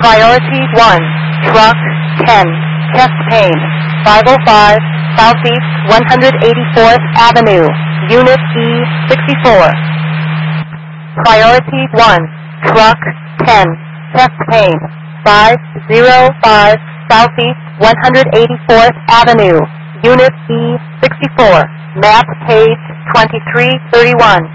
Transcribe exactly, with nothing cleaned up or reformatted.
Priority one, Truck ten, chest pain, five oh five, Southeast one hundred eighty-fourth Avenue, Unit E sixty-four. Priority one, Truck ten, chest pain, five oh five, Southeast one hundred eighty-fourth Avenue, Unit E sixty-four, map page twenty-three thirty-one.